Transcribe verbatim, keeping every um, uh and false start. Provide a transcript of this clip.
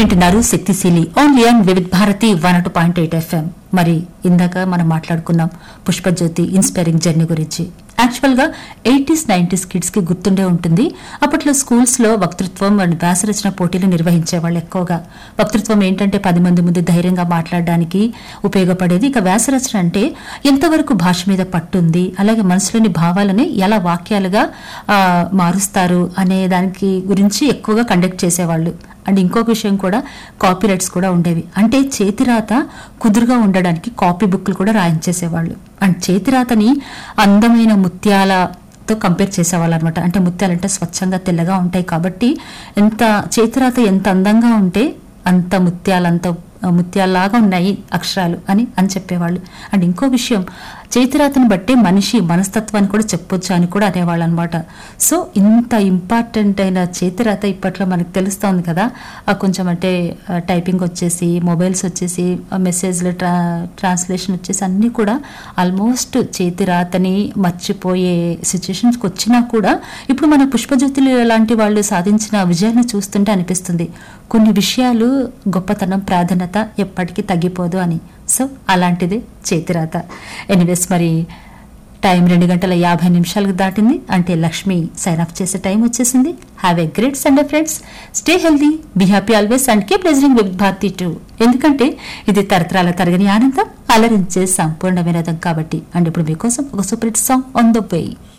వింటున్నారు శక్తిశీలి only on Vividh Bharati one two point eight FM. మరి ఇందాక మనం మాట్లాడుకున్నాం పుష్పజ్యోతి ఇన్స్పైరింగ్ జర్నీ గురించి. యాక్చువల్ గా ఎయిటీస్ నైన్టీస్ కిడ్స్ కి గుర్తుండే ఉంటుంది. అప్పట్లో స్కూల్స్ లో వక్తృత్వం అండ్ వ్యాసరచన పోటీలు నిర్వహించేవాళ్ళు ఎక్కువగా. వక్తృత్వం ఏంటంటే పది మంది ముందు ధైర్యంగా మాట్లాడడానికి ఉపయోగపడేది. ఇక వ్యాసరచన అంటే ఎంతవరకు భాష మీద పట్టుంది, అలాగే మనసులోని భావాలని ఎలా వాక్యాలుగా మారుస్తారు అనే దానికి గురించి ఎక్కువగా కండక్ట్ చేసేవాళ్ళు. అండ్ ఇంకొక విషయం కూడా కాపీ రైట్స్ కూడా ఉండేవి. అంటే చేతిరాత కుదురుగా ఉండడానికి కాపీ బుక్లు కూడా రాయించేసేవాళ్ళు. అండ్ చేతిరాతని అందమైన ముత్యాలతో కంపేర్ చేసేవాళ్ళు అనమాట. అంటే ముత్యాలంటే స్వచ్ఛంగా తెల్లగా ఉంటాయి కాబట్టి ఎంత చేతిరాత ఎంత అందంగా ఉంటే అంత ముత్యాలంత ముత్యాల్లాగా ఉన్నాయి అక్షరాలు అని అని చెప్పేవాళ్ళు. అండ్ ఇంకో విషయం, చేతిరాతను బట్టే మనిషి మనస్తత్వాన్ని కూడా చెప్పొచ్చు అని కూడా అనేవాళ్ళు అనమాట. సో ఇంత ఇంపార్టెంట్ అయిన చేతిరాత ఇప్పట్లో మనకు తెలుస్తోంది కదా. కొంచెం అంటే టైపింగ్ వచ్చేసి, మొబైల్స్ వచ్చేసి, మెసేజ్లు ట్రా ట్రాన్స్లేషన్ వచ్చేసి అన్నీ కూడా ఆల్మోస్ట్ చేతిరాతని మర్చిపోయే సిచ్యువేషన్స్కి వచ్చినా కూడా ఇప్పుడు మన పుష్పజ్యోతులు లాంటి వాళ్ళు సాధించిన విజయాన్ని చూస్తుంటే అనిపిస్తుంది కొన్ని విషయాలు గొప్పతనం ప్రాధాన్యత ఎప్పటికీ తగ్గిపోదు అని. సో అలాంటిది చేతిరాత. ఎనీవేస్, మరి టైం రెండు గంటల యాభై నిమిషాలకు దాటింది. అంటే లక్ష్మి సైన్ ఆఫ్ చేసే టైం వచ్చేసింది. Have a great Sunday friends. Stay healthy, be happy always and keep listening with Bharati two. ఎందుకంటే ఇది తరతరాల తరగని ఆనందం, అలరించే సంపూర్ణ వినోదం కాబట్టి. అండ్ ఇప్పుడు మీకోసం ఒక super hit song on the way.